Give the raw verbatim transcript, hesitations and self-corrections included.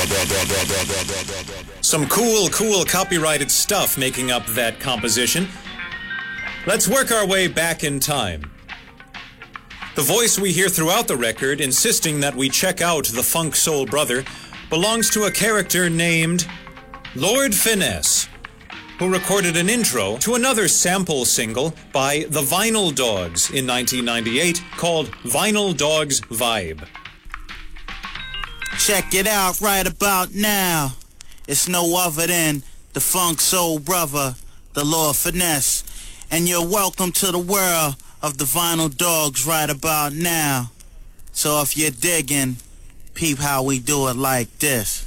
Some cool, cool copyrighted stuff making up that composition. Let's work our way back in time. The voice we hear throughout the record insisting that we check out the Funk Soul Brother belongs to a character named Lord Finesse, who recorded an intro to another sample single by the Vinyl Dogs in nineteen ninety-eight called Vinyl Dogs Vibe. Check it out right about now. It's no other than the Funk Soul Brother, the Lord Finesse. And you're welcome to the world of the Vinyl Dogs right about now. So if you're digging, peep how we do it like this.